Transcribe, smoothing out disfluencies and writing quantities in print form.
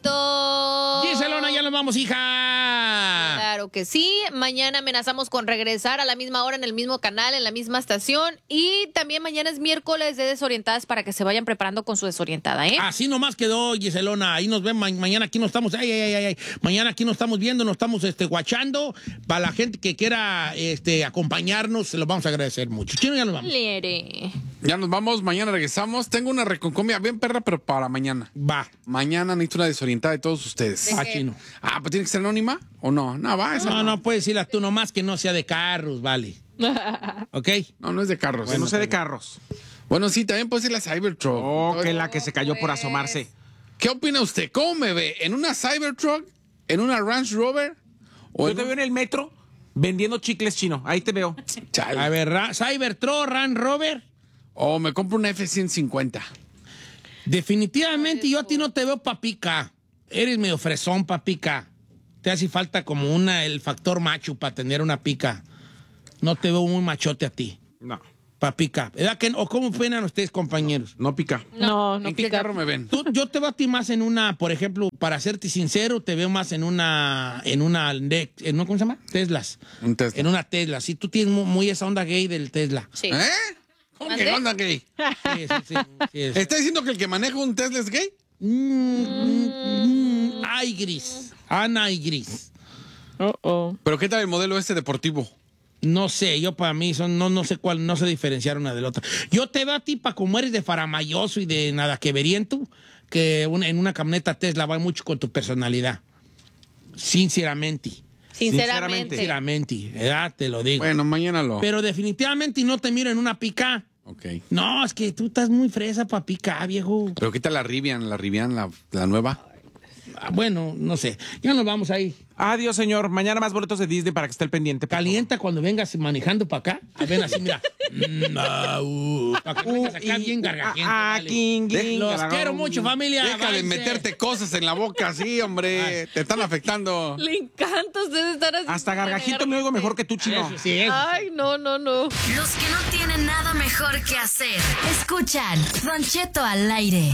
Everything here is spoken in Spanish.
Giselona, ya nos vamos, hija. Claro que sí. Mañana amenazamos con regresar a la misma hora en el mismo canal, en la misma estación. Y también mañana es miércoles de Desorientadas para que se vayan preparando con su desorientada, ¿eh? Así nomás quedó, Giselona. Ahí nos ven mañana. Aquí nos estamos. Mañana aquí nos estamos viendo, nos estamos guachando. Para la gente que quiera acompañarnos, se los vamos a agradecer mucho. Chino, ya nos vamos. Liere. Ya nos vamos, mañana regresamos. Tengo una reconcomia bien perra, pero para mañana. Va. Mañana necesito una desorientada de todos ustedes. Ah, Chino. Ah, pues tiene que ser anónima o no. No, va, esa. No puedes decirla tú nomás que no sea de carros, vale. ¿Ok? No es de carros. Bueno, no sé de carros. Bueno, sí, también puede ser la Cybertruck. Oh, que la que se cayó por asomarse. ¿Qué opina usted? ¿Cómo me ve? ¿En una Cybertruck? ¿En una Range Rover? ¿O Yo en te veo en el metro vendiendo chicles, Chino. Ahí te veo. Chale. A ver, Cybertruck, Range Rover. O me compro una F-150. Definitivamente yo a ti no te veo papica. Eres medio fresón, papica. Te hace falta como el factor macho para tener una pica. No te veo muy machote a ti. No. Papica. ¿Verdad que, o cómo opinan ustedes, compañeros? No pica. No ¿En qué pica. carro me ven? Yo te veo a ti más en una, por ejemplo, para serte sincero, te veo más en una ¿cómo se llama? Teslas. Un Tesla. En una Tesla. Sí, tú tienes muy esa onda gay del Tesla. Sí. ¿Eh? ¿Cómo ¿Mande? que onda gay? Sí. ¿Está diciendo que el que maneja un Tesla es gay? Ay, gris. Ana y gris. ¿Pero qué tal el modelo deportivo? No sé, yo para mí no sé cuál, no sé diferenciar una de la otra. Yo te veo a ti para como eres de faramayoso y de nada que veriento, que en una camioneta Tesla va mucho con tu personalidad. Sinceramente, ¿verdad? Te lo digo. Bueno, mañana lo... Pero definitivamente no te miro en una pica. Ok. No, es que tú estás muy fresa para pica, viejo. ¿Pero qué tal la Rivian, la nueva? Bueno, no sé. Ya nos vamos ahí. Adiós, señor. Mañana más boletos de Disney para que esté el pendiente. Calienta cuando vengas manejando para acá. Ven así, mira. Para que vengas acá bien gargajiento. Los quiero mucho, familia. Deja de Avance. meterte cosas en la boca así, hombre. Te están afectando. Le encanta a ustedes estar así. Hasta gargajito me oigo mejor que tú, Chino. Eso sí, eso. Ay, no. Los que no tienen nada mejor que hacer. Escuchan Don Cheto al aire.